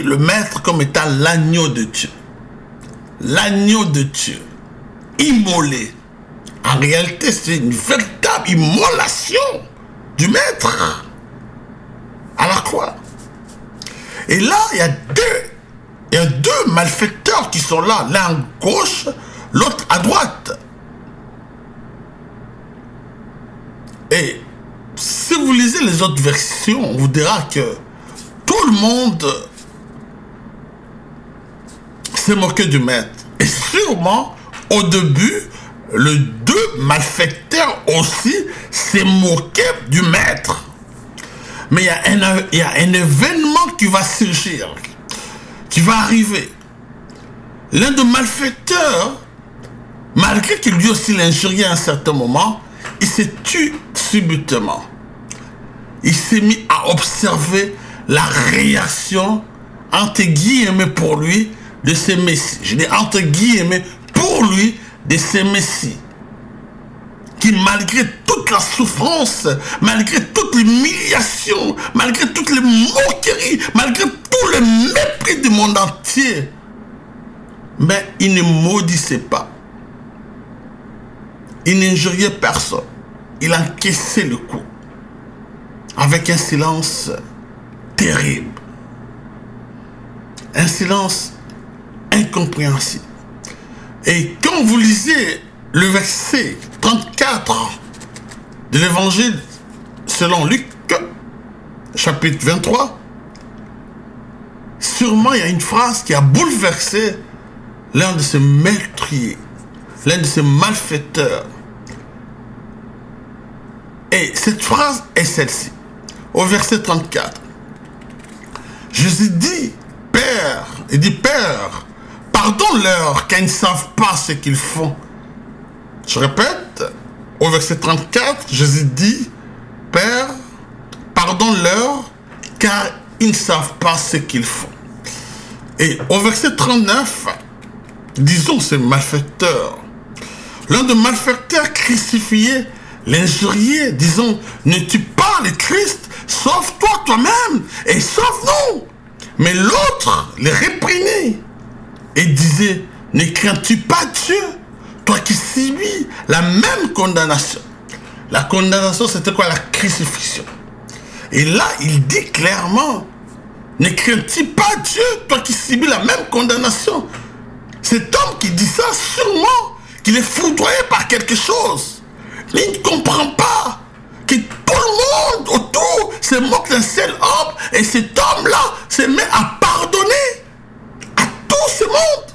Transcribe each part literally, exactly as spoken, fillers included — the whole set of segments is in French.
le maître comme étant l'agneau de Dieu. L'agneau de Dieu, immolé. En réalité, c'est une véritable immolation du maître à la croix. Et là, il y a deux, il y a deux malfaiteurs qui sont là, l'un à gauche, l'autre à droite. Et si vous lisez les autres versions, on vous dira que tout le monde s'est moqué du maître. Et sûrement, au début, les deux malfaiteurs aussi s'est moqué du maître. Mais il y a un, il y a un événement qui va surgir, qui va arriver. L'un des malfaiteurs, malgré qu'il lui aussi l'injuriait à un certain moment, il s'est tué subitement. Il s'est mis à observer la réaction, entre guillemets pour lui, de ces messies. Je dis entre guillemets pour lui, de ces messies. Qui malgré toute la souffrance, malgré toute l'humiliation, malgré toutes les moqueries, malgré tout le mépris du monde entier, mais il ne maudissait pas. Il n'injuriait personne. Il encaissait le coup. Avec un silence terrible. Un silence incompréhensible. Et quand vous lisez le verset trente-quatre de l'évangile selon Luc, chapitre vingt-trois, sûrement il y a une phrase qui a bouleversé l'un de ces meurtriers, l'un de ces malfaiteurs. Et cette phrase est celle-ci, au verset trente-quatre. Jésus dit, Père, il dit, Père, pardonne-leur car ils ne savent pas ce qu'ils font. Je répète, au verset trente-quatre, Jésus dit, Père, pardonne-leur car ils ne savent pas ce qu'ils font. Et au verset trente-neuf, disons ces malfaiteurs, l'un des malfaiteurs crucifiés, l'injurié, disons, ne tue pas le Christ, sauve-toi toi-même et sauve-nous. Mais l'autre les réprimait et disait, ne crains-tu pas Dieu, toi qui subis la même condamnation. La condamnation, c'était quoi? La crucifixion. Et là, il dit clairement, ne crains-tu pas Dieu, toi qui subis la même condamnation. Cet homme qui dit ça, sûrement qu'il est foudroyé par quelque chose. Mais il ne comprend pas que tout le monde autour se moque d'un seul homme et cet homme-là se met à pardonner à tout ce monde.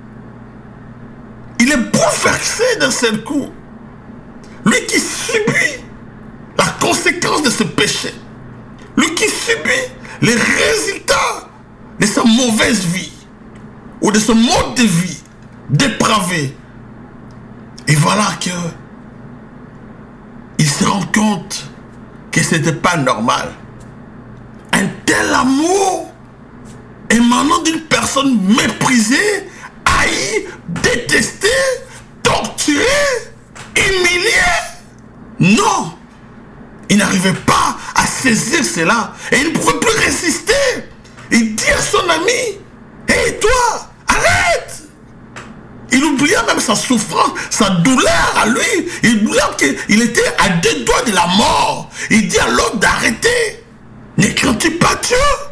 Il est bouleversé d'un seul coup. Lui qui subit la conséquence de ce péché. Lui qui subit les résultats de sa mauvaise vie ou de ce mode de vie dépravé. Et voilà que il se rend compte que ce n'était pas normal. Un tel amour émanant d'une personne méprisée, haïe, détestée, torturée, humiliée. Non, il n'arrivait pas à saisir cela et il ne pouvait plus résister. Il dit à son ami, hé hey, toi, arrête! Il oublia même sa souffrance, sa douleur à lui. Il oublia qu'il était à deux doigts de la mort. Il dit à l'autre d'arrêter. Ne crains-tu pas Dieu?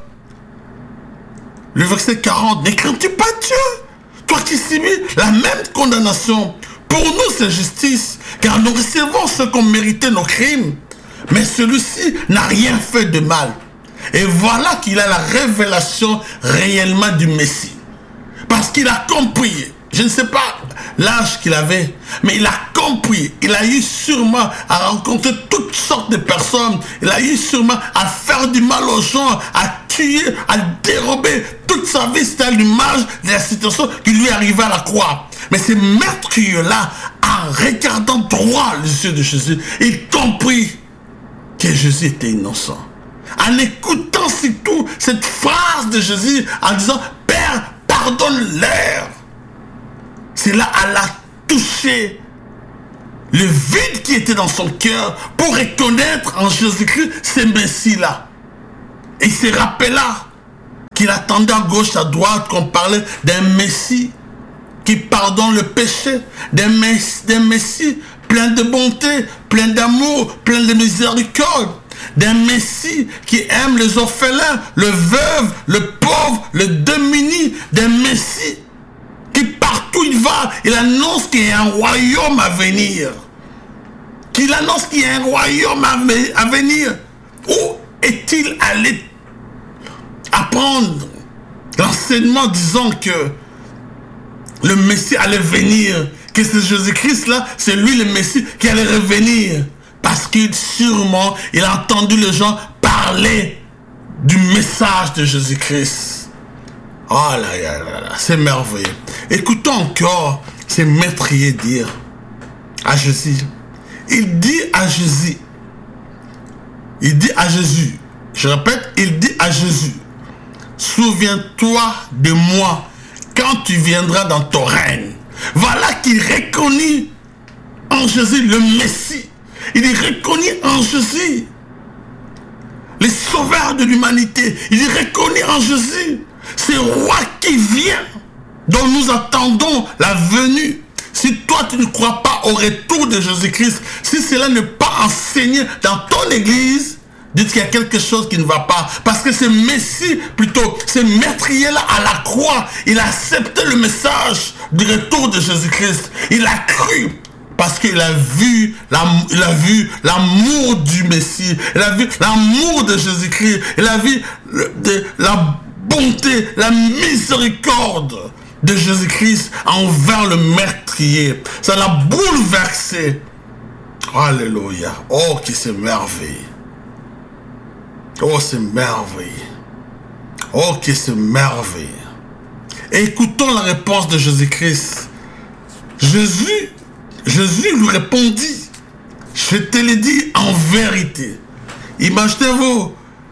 Le verset quarante, ne crains-tu pas Dieu? Toi qui subis la même condamnation. Pour nous c'est justice, car nous recevons ce qu'ont mérité nos crimes. Mais celui-ci n'a rien fait de mal. Et voilà qu'il a la révélation réellement du Messie. Parce qu'il a compris. Je ne sais pas l'âge qu'il avait, mais il a compris. Il a eu sûrement à rencontrer toutes sortes de personnes. Il a eu sûrement à faire du mal aux gens, à tuer, à dérober. Toute sa vie, c'était l'image de la situation qui lui arrivait à la croix. Mais ce meurtrier-là, en regardant droit les yeux de Jésus, il comprit que Jésus était innocent. En écoutant surtout cette phrase de Jésus, en disant « Père, pardonne-leur ». C'est là qu'elle a touché le vide qui était dans son cœur pour reconnaître en Jésus-Christ ce Messie-là. Et il se rappela qu'il attendait à gauche, à droite, qu'on parlait d'un Messie qui pardonne le péché, d'un Messie, d'un Messie plein de bonté, plein d'amour, plein de miséricorde, d'un Messie qui aime les orphelins, le veuve, le pauvre, le démuni, d'un Messie qui partout il va, il annonce qu'il y a un royaume à venir. Qu'il annonce qu'il y a un royaume à venir. Où est-il allé apprendre l'enseignement disant que le Messie allait venir, que c'est Jésus-Christ là, c'est lui le Messie qui allait revenir? Parce qu'il sûrement, il a entendu les gens parler du message de Jésus-Christ. Oh là là là là, c'est merveilleux. Écoutons encore ces maîtriers dire à Jésus. Il dit à Jésus, il dit à Jésus, je répète, il dit à Jésus, souviens-toi de moi quand tu viendras dans ton règne. Voilà qu'il reconnut en Jésus le Messie. Il est reconnu en Jésus le sauveur de l'humanité. Il est reconnu en Jésus ce roi qui vient, dont nous attendons la venue. Si toi tu ne crois pas au retour de Jésus-Christ, si cela n'est pas enseigné dans ton église, dites qu'il y a quelque chose qui ne va pas. Parce que ce Messie, plutôt, ce meurtrier-là à la croix, il a accepté le message du retour de Jésus-Christ. Il a cru. Parce qu'il a vu il a vu l'amour du Messie. Il a vu l'amour de Jésus-Christ. Il a vu le, de, la bonté, la miséricorde de Jésus-Christ envers le meurtrier. Ça l'a bouleversé. Alléluia. Oh, que c'est merveilleux. Oh, c'est merveilleux. Oh, que c'est merveilleux. Écoutons la réponse de Jésus-Christ. Jésus, Jésus lui répondit, je te l'ai dit en vérité. Imaginez-vous,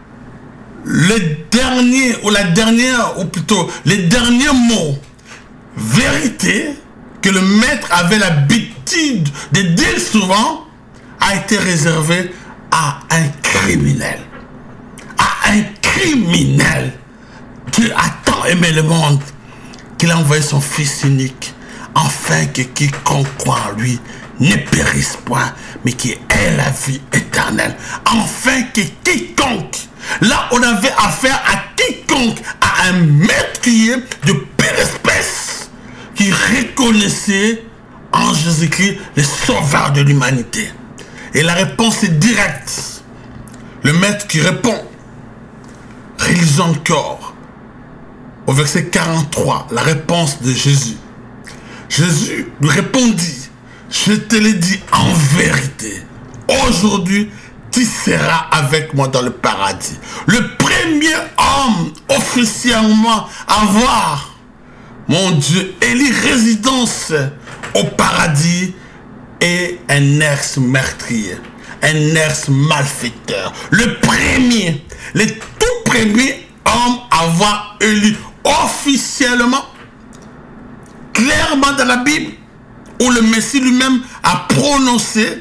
le dernier, ou la dernière, ou plutôt, les derniers mots, vérité, que le maître avait l'habitude de dire souvent, a été réservé à un criminel. À un criminel. Dieu a tant aimé le monde qu'il a envoyé son Fils unique, afin que quiconque croit en lui ne périsse point, mais qui ait la vie éternelle. Afin que quiconque, là on avait affaire à quiconque, à un meurtrier de pire espèce, qui reconnaissait en Jésus-Christ le sauveur de l'humanité. Et la réponse est directe. Le maître qui répond, réalisons encore, au verset quarante-trois, la réponse de Jésus. Jésus lui répondit, je te l'ai dit en vérité, aujourd'hui tu seras avec moi dans le paradis. Le premier homme officiellement à voir, mon Dieu, élit résidence au paradis est un ex-meurtrier, un ex-malfaiteur. Le premier, le tout premier homme à avoir élu officiellement, clairement dans la Bible, où le Messie lui-même a prononcé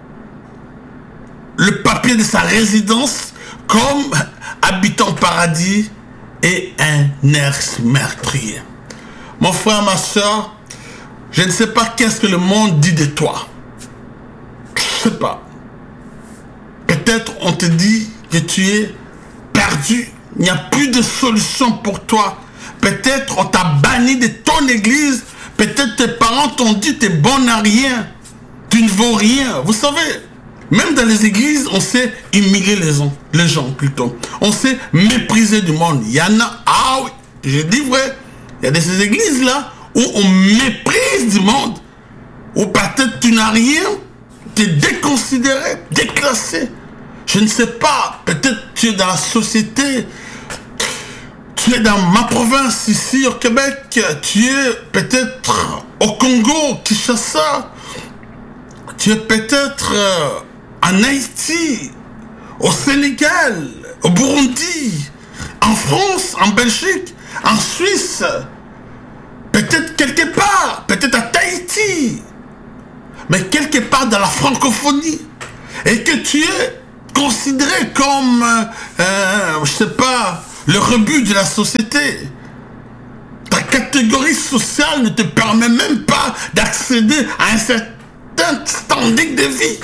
le papier de sa résidence comme habitant au paradis et un ex-meurtrier. Mon frère, ma soeur, je ne sais pas qu'est-ce que le monde dit de toi. Je ne sais pas. Peut-être on te dit que tu es perdu. Il n'y a plus de solution pour toi. Peut-être on t'a banni de ton église. Peut-être tes parents t'ont dit t'es bon à rien. Tu ne vaux rien. Vous savez, même dans les églises, on sait humilier les gens, les gens plutôt. On sait mépriser du monde. Il y en a, ah oui, je dis vrai, il y a de ces églises-là où on méprise du monde. Où peut-être tu n'as rien, tu es déconsidéré, déclassé. Je ne sais pas, peut-être tu es dans la société. Tu es dans ma province ici au Québec, tu es peut-être au Congo, Kinshasa, tu es peut-être euh, en Haïti, au Sénégal, au Burundi, en France, en Belgique, en Suisse, peut-être quelque part, peut-être à Tahiti, mais quelque part dans la francophonie, et que tu es considéré comme, euh, euh, je sais pas, le rebut de la société. Ta catégorie sociale ne te permet même pas d'accéder à un certain standing de vie.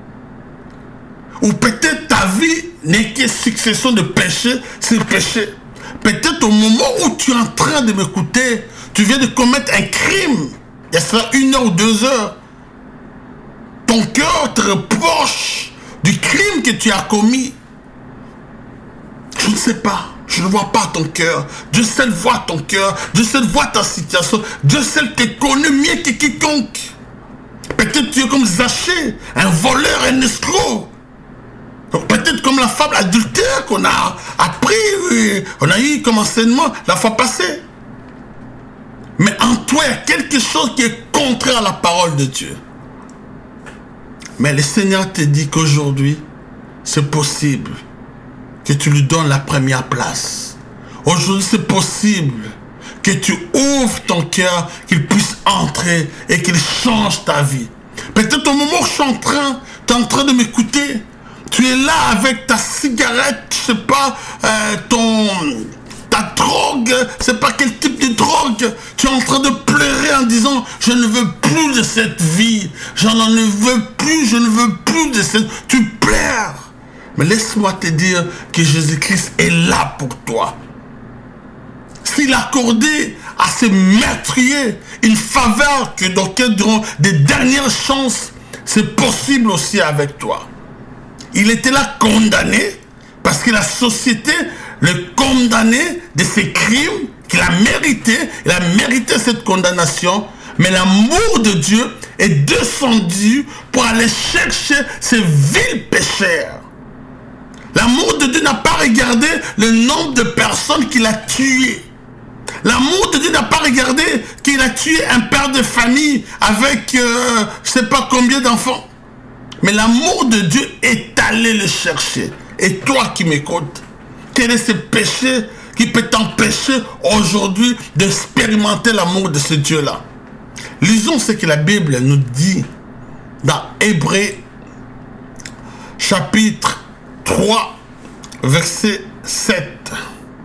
Ou peut-être ta vie n'est que succession de péché sur péché. Peut-être au moment où tu es en train de m'écouter, tu viens de commettre un crime. Il y a cela une heure ou deux heures. Ton cœur te reproche du crime que tu as commis. Je ne sais pas. Je ne vois pas ton cœur. Dieu seul voit ton cœur. Dieu seul voit ta situation. Dieu seul te connaît mieux que quiconque. Peut-être tu es comme Zachée, un voleur, un escroc. Peut-être comme la femme adultère qu'on a appris, oui, on a eu comme enseignement la fois passée. Mais en toi, il y a quelque chose qui est contraire à la parole de Dieu. Mais le Seigneur te dit qu'aujourd'hui, c'est possible que tu lui donnes la première place. Aujourd'hui, c'est possible que tu ouvres ton cœur, qu'il puisse entrer et qu'il change ta vie. Peut-être au moment où je suis en train, tu es en train de m'écouter, tu es là avec ta cigarette, je sais pas, euh, ton, ta drogue, je sais pas quel type de drogue. Tu es en train de pleurer en disant, je ne veux plus de cette vie, j'en ne veux plus, je ne veux plus de cette... Tu pleures. Mais laisse-moi te dire que Jésus-Christ est là pour toi. S'il a accordé à ces meurtriers une faveur que dans quelle durant des dernières chances, c'est possible aussi avec toi. Il était là condamné parce que la société le condamnait de ses crimes qu'il a mérité. Il a mérité cette condamnation. Mais l'amour de Dieu est descendu pour aller chercher ces vils pécheurs. L'amour de Dieu n'a pas regardé le nombre de personnes qu'il a tuées. L'amour de Dieu n'a pas regardé qu'il a tué un père de famille avec euh, je ne sais pas combien d'enfants. Mais l'amour de Dieu est allé le chercher. Et toi qui m'écoutes, quel est ce péché qui peut t'empêcher aujourd'hui d'expérimenter l'amour de ce Dieu-là? Lisons ce que la Bible nous dit dans Hébreux chapitre trois, verset sept.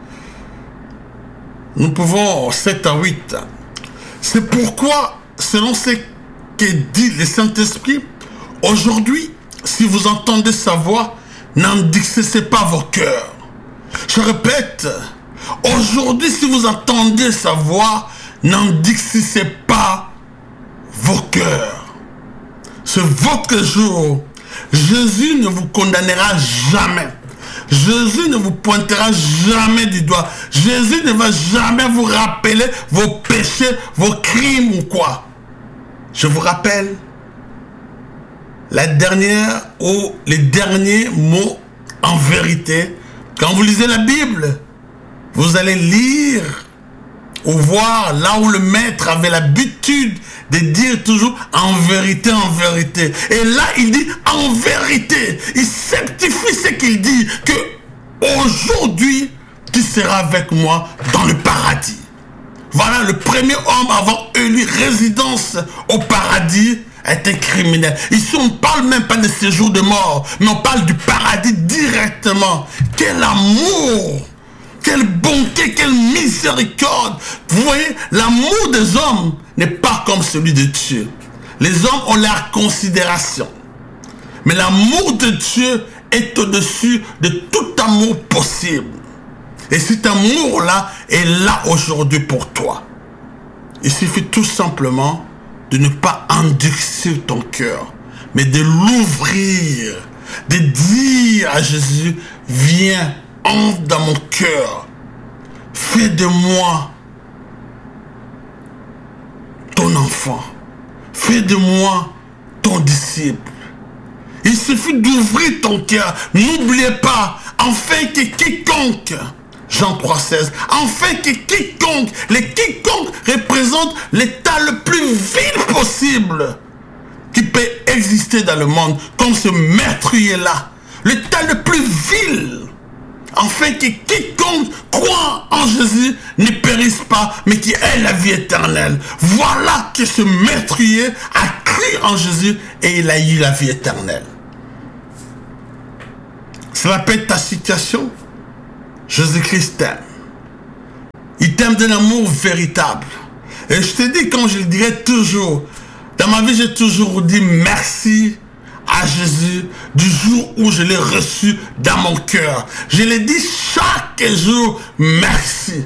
Nous pouvons sept à huit. C'est pourquoi, selon ce que dit le Saint-Esprit, aujourd'hui, si vous entendez sa voix, n'endurcissez pas vos cœurs. Je répète, aujourd'hui, si vous entendez sa voix, n'endurcissez pas vos cœurs. C'est votre jour. Jésus ne vous condamnera jamais. Jésus ne vous pointera jamais du doigt. Jésus ne va jamais vous rappeler vos péchés, vos crimes ou quoi. Je vous rappelle la dernière ou les derniers mots en vérité. Quand vous lisez la Bible, vous allez lire ou voir là où le maître avait l'habitude de dire toujours en vérité, en vérité. Et là, il dit en vérité. Il certifie ce qu'il dit, que aujourd'hui, tu seras avec moi dans le paradis. Voilà, le premier homme à avoir élu résidence au paradis est un criminel. Ici, on ne parle même pas de séjour de mort, mais on parle du paradis directement. Quel amour! Quelle bonté, quelle miséricorde. Vous voyez, l'amour des hommes n'est pas comme celui de Dieu. Les hommes ont leur considération. Mais l'amour de Dieu est au-dessus de tout amour possible. Et cet amour-là est là aujourd'hui pour toi. Il suffit tout simplement de ne pas endurcir ton cœur, mais de l'ouvrir, de dire à Jésus, viens, entre dans mon cœur, fais de moi ton enfant, fais de moi ton disciple. Il suffit d'ouvrir ton cœur. N'oubliez pas, afin que quiconque, Jean trois seize, afin que quiconque, les quiconque représente l'état le plus vil possible qui peut exister dans le monde, comme ce meurtrier-là, l'état le plus vil, afin que quiconque croit en Jésus ne périsse pas, mais qui ait la vie éternelle. Voilà que ce meurtrier a cru en Jésus et il a eu la vie éternelle. Cela peut être ta situation. Jésus-Christ t'aime. Il t'aime d'un amour véritable. Et je te dis, comme je le dirai toujours, dans ma vie, j'ai toujours dit merci à Jésus du jour où je l'ai reçu dans mon cœur. Je l'ai dit chaque jour, merci.